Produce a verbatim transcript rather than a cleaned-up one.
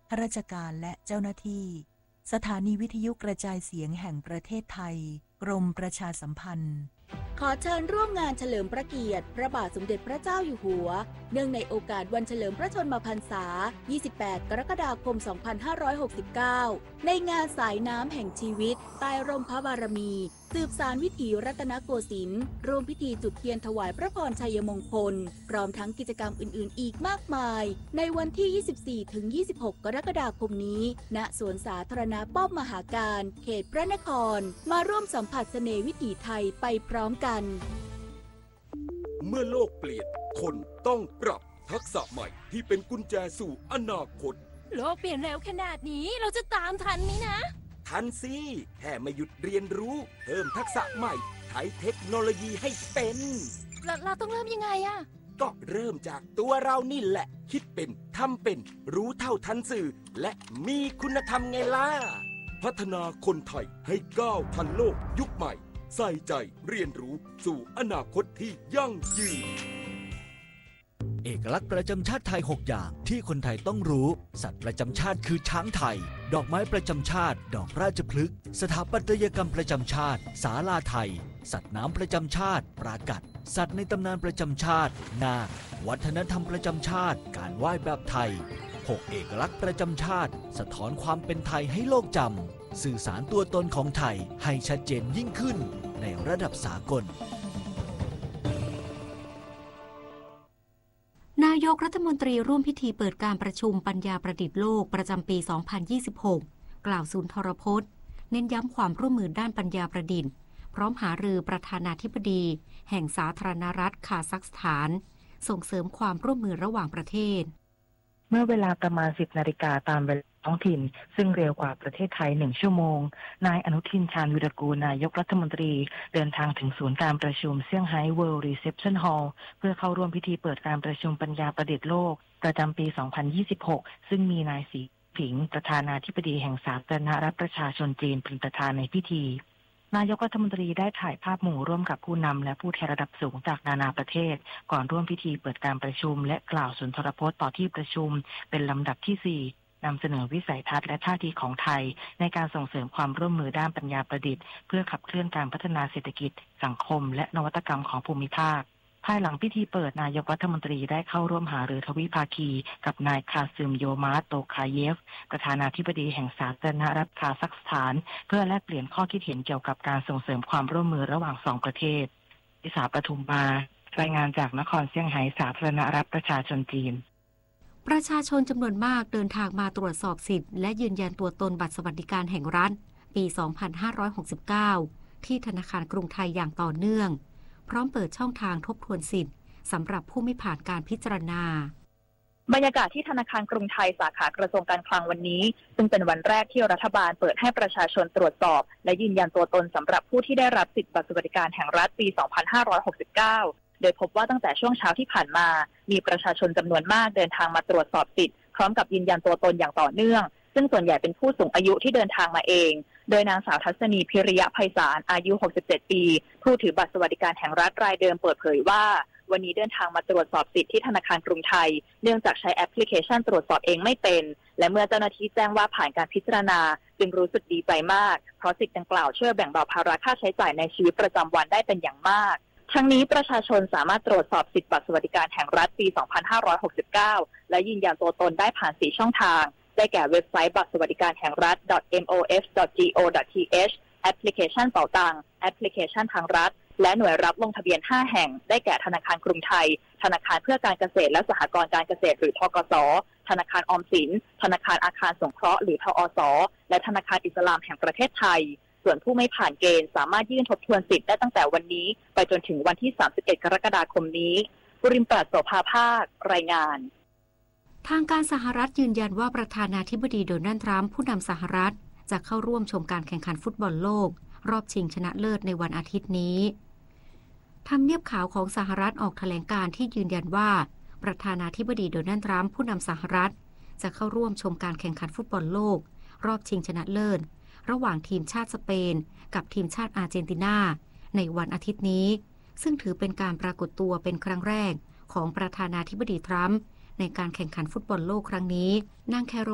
ข้าราชการและเจ้าหน้าที่สถานีวิทยุกระจายเสียงแห่งประเทศไทยกรมประชาสัมพันธ์ขอเชิญร่วมงานเฉลิมพระเกียรติพระบาทสมเด็จพระเจ้าอยู่หัวเนื่องในโอกาสวันเฉลิมพระชนมพรรษา ยี่สิบแปด กรกฎาคม สองพันห้าร้อยหกสิบเก้า ในงานสายน้ำแห่งชีวิตใต้ร่มพระบารมีสืบสานวิถีรัตนโกสินทร์ร่วมพิธีจุดเทียนถวายพระพรชัยมงคลพร้อมทั้งกิจกรรมอื่นๆอีกมากมายในวันที่ ยี่สิบสี่ถึงยี่สิบหก กรกฎาคมนี้ณสวนสาธารณะป้อมมหาการเขตพระนครมาร่วมสัมผัสเสน่ห์วิถีไทยไปพร้อมกันเมื่อโลกเปลี่ยนคนต้องปรับทักษะใหม่ที่เป็นกุญแจสู่อนาคตโลกเปลี่ยนเร็วขนาดนี้เราจะตามทันไหมนะทันสิแค่ไม่หยุดเรียนรู้เพิ่มทักษะใหม่ใช้เทคโนโลยีให้เป็นเราเราต้องเริ่มยังไงอะก็เริ่มจากตัวเรานี่แหละคิดเป็นทำเป็นรู้เท่าทันสื่อและมีคุณธรรมไงล่ะพัฒนาคนไทยให้ก้าวทันโลกยุคใหม่ใส่ใจเรียนรู้สู่อนาคตที่ยั่งยืนเอกลักษณ์ประจำชาติไทยหกอย่างที่คนไทยต้องรู้สัตว์ประจำชาติคือช้างไทยดอกไม้ประจำชาติดอกราชพฤกษ์สถาปัตยกรรมประจำชาติศาลาไทยสัตว์น้ำประจำชาติปรากัดสัตว์ในตำนานประจำชาตินาควัฒนธรรมประจำชาติการไหว้แบบไทยหกเอกลักษณ์ประจำชาติสะท้อนความเป็นไทยให้โลกจำสื่อสารตัวตนของไทยให้ชัดเจนยิ่งขึ้นในระดับสากลนายกรัฐมนตรีร่วมพิธีเปิดการประชุมปัญญาประดิษฐ์โลกประจำปี สองพันยี่สิบหก กล่าวสุนทรพจน์เน้นย้ำความร่วมมือด้านปัญญาประดิษฐ์พร้อมหารือประธานาธิบดีแห่งสาธารณรัฐคาซัคสถานส่งเสริมความร่วมมือระหว่างประเทศเมื่อเวลาประมาณ สิบ นาฬิกาตามเวลาท้องถิ่นซึ่งเร็วกว่าประเทศไทยหนึ่งชั่วโมงนายอนุทินชาญวิรากูลนายกรัฐมนตรีเดินทางถึงศูนย์การประชุมเซี่ยงไฮ้ World Reception Hall เพื่อเข้าร่วมพิธีเปิดการประชุมปัญญาประดิษฐ์โลกประจำปี สองพันยี่สิบหก ซึ่งมีนายสีผิงประธานาธิบดีแห่งสาธารณรัฐประชาชนจีนเป็นประธานในพิธีนายกรัฐมนตรีได้ถ่ายภาพหมู่ร่วมกับผู้นำและผู้แทนระดับสูงจากนานาประเทศก่อนร่วมพิธีเปิดการประชุมและกล่าวสุนทรพจน์ต่อที่ประชุมเป็นลำดับที่สี่นำเสนอวิสัยทัศน์และท่าทีของไทยในการส่งเสริมความร่วมมือด้านปัญญาประดิษฐ์เพื่อขับเคลื่อนการพัฒนาเศรษฐกิจสังคมและนวัตกรรมของภูมิภาคภายหลังพิธีเปิดนายกรัฐมนตรีได้เข้าร่วมหารือทวิภาคีกับนายคาซึมโยมาโตคาเยฟประธานาธิบดีแห่งสาธารณรัฐคาซัคสถานเพื่อแลกเปลี่ยนข้อคิดเห็นเกี่ยวกับการส่งเสริมความร่วมมือระหว่างสองประเทศอิสาปทุมมารายงานจากนครเซี่ยงไฮ้สาธารณรัฐประชาชนจีนประชาชนจำนวนมากเดินทางมาตรวจสอบสิทธิ์และยืนยันตัวตนบัตรสวัสดิการแห่งรัฐปี สองพันห้าร้อยหกสิบเก้า ที่ธนาคารกรุงไทยอย่างต่อเนื่องพร้อมเปิดช่องทางทบทวนสิทธิ์สำหรับผู้ไม่ผ่านการพิจารณาบรรยากาศที่ธนาคารกรุงไทยสาขากระทรวงการคลังวันนี้ซึ่งเป็นวันแรกที่รัฐบาลเปิดให้ประชาชนตรวจสอบและยืนยันตัวตนสำหรับผู้ที่ได้รับสิทธิบัตรสวัสดิการแห่งรัฐปี สองพันห้าร้อยหกสิบเก้า โดยพบว่าตั้งแต่ช่วงเช้าที่ผ่านมามีประชาชนจำนวนมากเดินทางมาตรวจสอบสิทธิ์พร้อมกับยืนยันตัวตนอย่างต่อเนื่องซึ่งส่วนใหญ่เป็นผู้สูงอายุที่เดินทางมาเองโดยนางสาวทัศนีพิริยะไพศาลอายุหกสิบเจ็ดปีผู้ถือบัตรสวัสดิการแห่งรัฐรายเดิมเปิดเผยว่าวันนี้เดินทางมาตรวจสอบสิทธิ์ที่ธนาคารกรุงไทยเนื่องจากใช้แอปพลิเคชันตรวจสอบเองไม่เป็นและเมื่อเจ้าหน้าที่แจ้งว่าผ่านการพิจารณาจึงรู้สึกดีใจมากเพราะสิทธิ์ดังกล่าวช่วยแบ่งเบาภาระค่าใช้จ่ายในชีวิตประจำวันได้เป็นอย่างมากทั้งนี้ประชาชนสามารถตรวจสอบสิทธิบัตรสวัสดิการแห่งรัฐปี สองพันห้าร้อยหกสิบเก้า และยืนยันตัวตนได้ผ่านสี่ช่องทางได้แก่เว็บไซต์บัตรสวัสดิการแห่งรัฐ ดอท เอ็ม โอ เอฟ ดอท จี โอ ดอท ที เอช แอปพลิเคชันเป๋าตังแอปพลิเคชันทางรัฐและหน่วยรับลงทะเบียนห้าแห่งได้แก่ธนาคารกรุงไทยธนาคารเพื่อการเกษตรและสหกรณ์การเกษตรหรือธกส.ธนาคารออมสินธนาคารอาคารสงเคราะห์หรือทอส.และธนาคารอิสลามแห่งประเทศไทยส่วนผู้ไม่ผ่านเกณฑ์สามารถยื่นทบทวนสิทธิ์ได้ตั้งแต่วันนี้ไปจนถึงวันที่สามสิบเอ็ดกรกฎาคมนี้บุริมปราศโสภาภาครายงานทางการสหรัฐยืนยันว่าประธานาธิบดีโดนัลด์ทรัมป์ผู้นำสหรัฐจะเข้าร่วมชมการแข่งขันฟุตบอลโลกรอบชิงชนะเลิศในวันอาทิตย์นี้ทำเนียบขาวของสหรัฐออกแถลงการที่ยืนยันว่าประธานาธิบดีโดนัลด์ทรัมป์ผู้นำสหรัฐจะเข้าร่วมชมการแข่งขันฟุตบอลโลกรอบชิงชนะเลิศระหว่างทีมชาติสเปนกับทีมชาติอาร์เจนตินาในวันอาทิตย์นี้ซึ่งถือเป็นการปรากฏตัวเป็นครั้งแรกของประธานาธิบดีทรัมป์ในการแข่งขันฟุตบอลโลกครั้งนี้นางแคโร